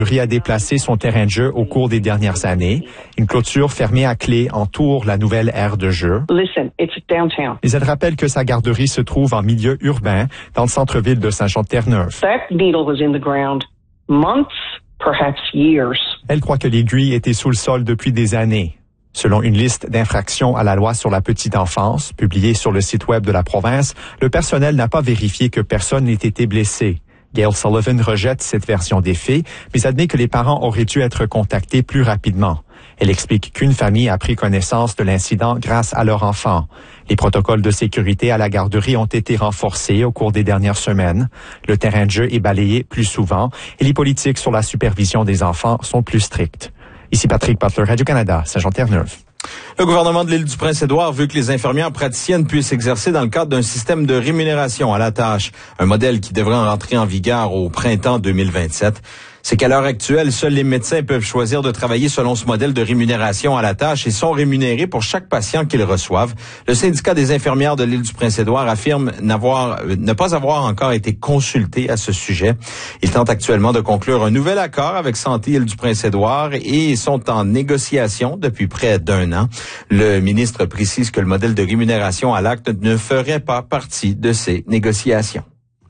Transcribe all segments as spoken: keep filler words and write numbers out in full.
a déplacé son terrain de jeu au cours des dernières années. Une clôture fermée à clé entoure la nouvelle aire de jeu. Listen, it's downtown. Mais elle rappelle que sa garderie se trouve en milieu urbain, dans le centre-ville de Saint-Jean-de-Terre-Neuve. That needle was in the ground months, perhaps years. Elle croit que l'aiguille était sous le sol depuis des années. Selon une liste d'infractions à la loi sur la petite enfance, publiée sur le site web de la province, le personnel n'a pas vérifié que personne n'ait été blessé. Gail Sullivan rejette cette version des faits, mais admet que les parents auraient dû être contactés plus rapidement. Elle explique qu'une famille a pris connaissance de l'incident grâce à leur enfant. Les protocoles de sécurité à la garderie ont été renforcés au cours des dernières semaines. Le terrain de jeu est balayé plus souvent et les politiques sur la supervision des enfants sont plus strictes. Ici Patrick Butler, Radio-Canada, Saint-Jean-de-Terre-Neuve. Le gouvernement de l'île du Prince-Édouard veut que les infirmières praticiennes puissent exercer dans le cadre d'un système de rémunération à la tâche, un modèle qui devrait rentrer en vigueur au printemps deux mille vingt-sept. C'est qu'à l'heure actuelle, seuls les médecins peuvent choisir de travailler selon ce modèle de rémunération à la tâche et sont rémunérés pour chaque patient qu'ils reçoivent. Le syndicat des infirmières de l'île du Prince-Édouard affirme n'avoir, ne pas avoir encore été consulté à ce sujet. Ils tentent actuellement de conclure un nouvel accord avec Santé Île du Prince-Édouard et sont en négociation depuis près d'un an. Le ministre précise que le modèle de rémunération à l'acte ne ferait pas partie de ces négociations.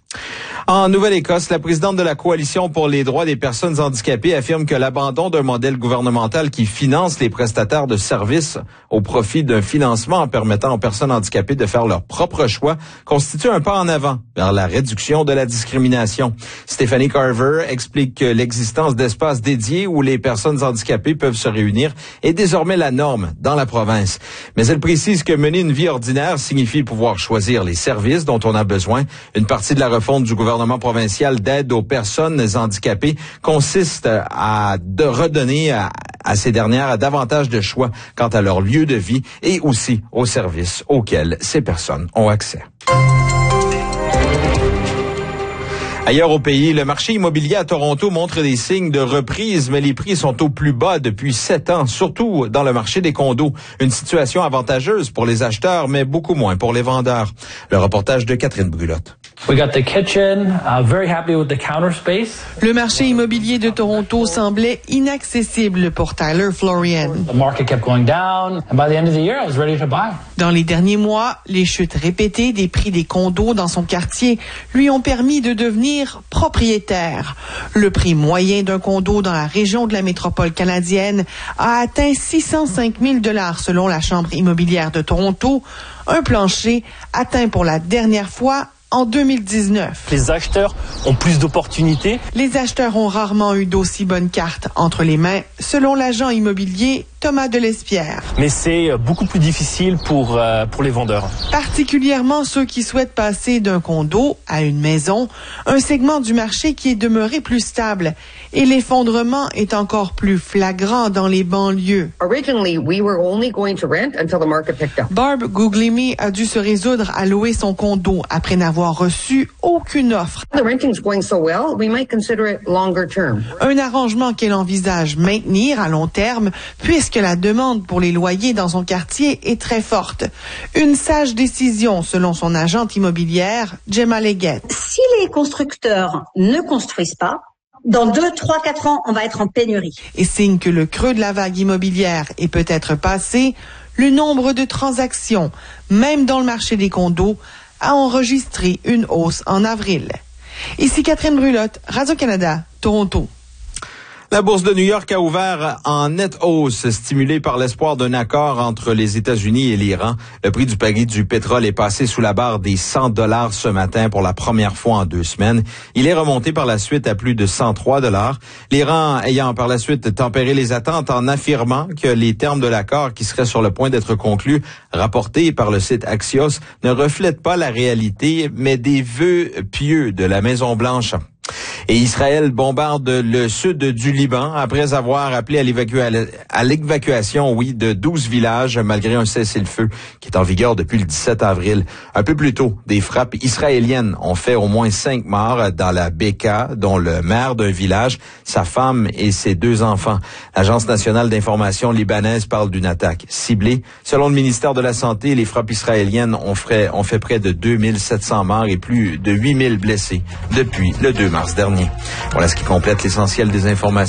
En Nouvelle-Écosse, la présidente de la Coalition pour les droits des personnes handicapées affirme que l'abandon d'un modèle gouvernemental qui finance les prestataires de services au profit d'un financement en permettant aux personnes handicapées de faire leur propre choix constitue un pas en avant vers la réduction de la discrimination. Stephanie Carver explique que l'existence d'espaces dédiés où les personnes handicapées peuvent se réunir est désormais la norme dans la province. Mais elle précise que mener une vie ordinaire signifie pouvoir choisir les services dont on a besoin. Une partie de la refonte du gouvernement provincial d'aide aux personnes handicapées consiste à de redonner à, à ces dernières davantage de choix quant à leur lieu de vie et aussi aux services auxquels ces personnes ont accès. Ailleurs au pays, le marché immobilier à Toronto montre des signes de reprise, mais les prix sont au plus bas depuis sept ans, surtout dans le marché des condos. Une situation avantageuse pour les acheteurs, mais beaucoup moins pour les vendeurs. Le reportage de Catherine Brulotte. We got the kitchen, uh, very happy with the counter space. Le marché immobilier de Toronto semblait inaccessible pour Tyler Florian. The market kept going down, and by the end of the year, I was ready to buy. Dans les derniers mois, les chutes répétées des prix des condos dans son quartier lui ont permis de devenir propriétaire. Le prix moyen d'un condo dans la région de la métropole canadienne a atteint six cent cinq mille dollars selon la Chambre immobilière de Toronto, un plancher atteint pour la dernière fois en deux mille dix-neuf. Les acheteurs ont plus d'opportunités. Les acheteurs ont rarement eu d'aussi bonnes cartes entre les mains, selon l'agent immobilier Thomas Delespierre. Mais c'est beaucoup plus difficile pour, euh, pour les vendeurs. Particulièrement ceux qui souhaitent passer d'un condo à une maison, un segment du marché qui est demeuré plus stable. Et l'effondrement est encore plus flagrant dans les banlieues. Originally, we were only going to rent until the market picked up. Barb Guglielmi a dû se résoudre à louer son condo après n'avoir reçu aucune offre. The renting's going so well, we might consider it longer term. Un arrangement qu'elle envisage maintenir à long terme, puisque la demande pour les loyers dans son quartier est très forte. Une sage décision, selon son agente immobilière, Gemma Leggett. Si les constructeurs ne construisent pas, dans deux, trois, quatre ans, on va être en pénurie. Et signe que le creux de la vague immobilière est peut-être passé, le nombre de transactions, même dans le marché des condos, a enregistré une hausse en avril. Ici Catherine Brulotte, Radio-Canada, Toronto. La bourse de New York a ouvert en nette hausse, stimulée par l'espoir d'un accord entre les États-Unis et l'Iran. Le prix du pari du pétrole est passé sous la barre des cent dollars ce matin pour la première fois en deux semaines. Il est remonté par la suite à plus de cent trois dollars. L'Iran ayant par la suite tempéré les attentes en affirmant que les termes de l'accord qui serait sur le point d'être conclu, rapportés par le site Axios, ne reflètent pas la réalité, mais des vœux pieux de la Maison-Blanche. Et Israël bombarde le sud du Liban après avoir appelé à, l'évacua- à l'évacuation, oui, de douze villages malgré un cessez-le-feu qui est en vigueur depuis le dix-sept avril. Un peu plus tôt, des frappes israéliennes ont fait au moins cinq morts dans la Beka, dont le maire d'un village, sa femme et ses deux enfants. L'Agence nationale d'information libanaise parle d'une attaque ciblée. Selon le ministère de la Santé, les frappes israéliennes ont fait, ont fait près de deux mille sept cents morts et plus de huit mille blessés depuis le deux mars dernier. Voilà ce qui complète l'essentiel des informations.